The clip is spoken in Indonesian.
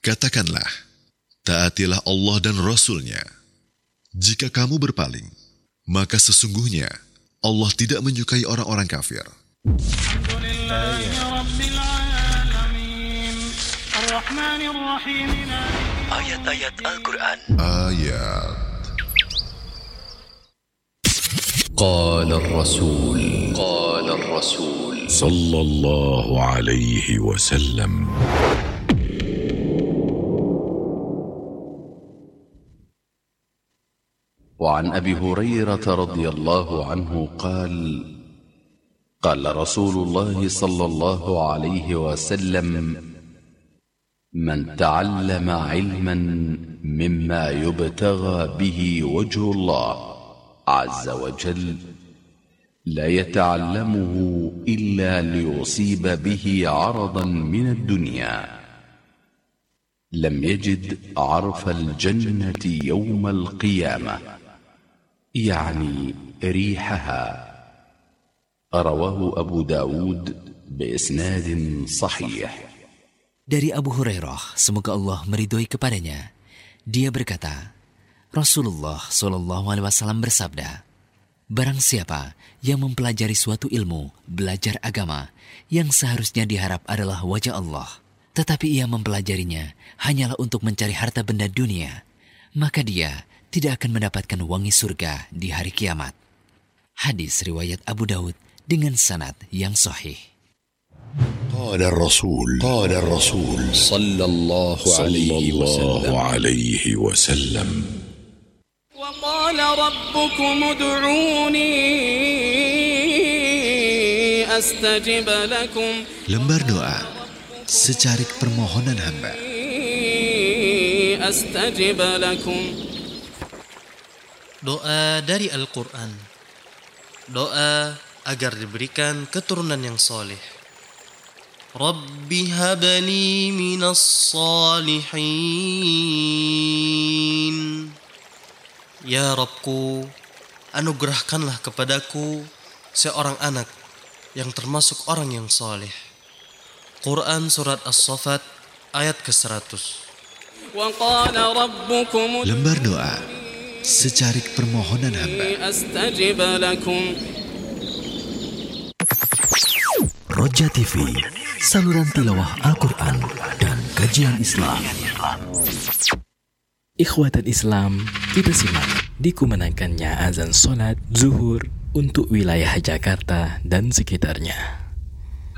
Katakanlah, taatilah Allah dan Rasul-Nya. Jika kamu berpaling, maka sesungguhnya Allah tidak menyukai orang-orang kafir. Ayat-ayat Al-Quran. Ayat. قال الرسول صلى الله عليه وسلم. وعن أبي هريرة رضي الله عنه قال قال رسول الله صلى الله عليه وسلم: من تعلم علما مما يبتغى به وجه الله عز وجل لا يتعلمه إلا ليصيب به عرضا من الدنيا لم يجد عرف الجنة يوم القيامة، يعني ريحها. رواه أبو داود بإسناد صحيح. Dari Abu Hurairah, semoga Allah meridhoi kepadanya, dia berkata, Rasulullah SAW bersabda, barang siapa yang mempelajari suatu ilmu, belajar agama, yang seharusnya diharap adalah wajah Allah, tetapi ia mempelajarinya hanyalah untuk mencari harta benda dunia, maka dia tidak akan mendapatkan wangi surga di hari kiamat. Hadis riwayat Abu Daud dengan sanad yang sahih. قال الرسول صلى الله عليه وسلم. وقال ربكم ادعوني أستجب لكم. Lembar doa, secarik permohonan hamba. أستجب لكم. Doa dari Al-Quran. Doa agar diberikan keturunan yang soleh. Rabbi habli minas salihin. Ya Rabbku, anugerahkanlah kepadaku seorang anak yang termasuk orang yang soleh. Quran Surat As-Saffat ayat ke-100. Lembar doa, secarik permohonan hamba. Roja TV, saluran tilawah Al-Quran dan kajian Islam. Ikhwatan Islam, kita simak dikumandangkannya azan salat zuhur untuk wilayah Jakarta dan sekitarnya.